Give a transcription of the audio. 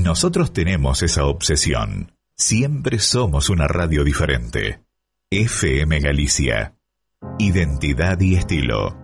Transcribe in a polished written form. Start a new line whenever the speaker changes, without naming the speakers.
Nosotros tenemos esa obsesión. Siempre somos una radio diferente. FM Galicia. Identidad y estilo.